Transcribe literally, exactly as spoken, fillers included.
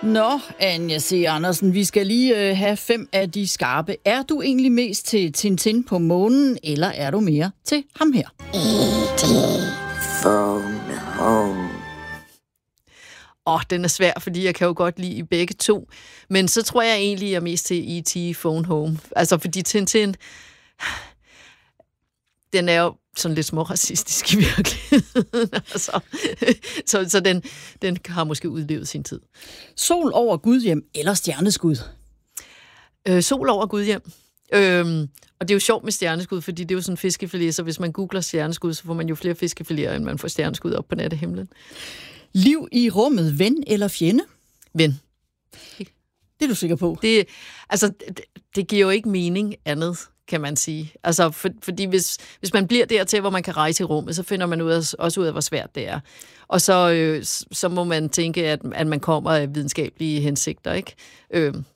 Nå, Anja C. Andersen, vi skal lige øh, have fem af de skarpe. Er du egentlig mest til Tintin på månen, eller er du mere til ham her? E T Phone Home. Åh, oh, den er svær, fordi jeg kan jo godt lide begge to. Men så tror jeg egentlig, jeg er mest til E T Phone Home. Altså, fordi Tintin, den er jo sådan lidt småracistisk i virkeligheden. altså, så så den, den har måske udlevet sin tid. Sol over Gudhjem eller stjerneskud? Øh, sol over Gudhjem. Øhm, og det er jo sjovt med stjerneskud, fordi det er jo sådan en fiskefilet, så hvis man googler stjerneskud, så får man jo flere fiskefileter, end man får stjerneskud op på nattehimlen. Liv i rummet, ven eller fjende? Ven. Det er du sikker på? Det, altså, det, det giver jo ikke mening andet, kan man sige. Altså, for, fordi hvis, hvis man bliver dertil, hvor man kan rejse i rummet, så finder man ud af, også ud af, hvor svært det er. Og så, øh, så må man tænke, at, at man kommer af videnskabelige hensigter, ikke? Øh,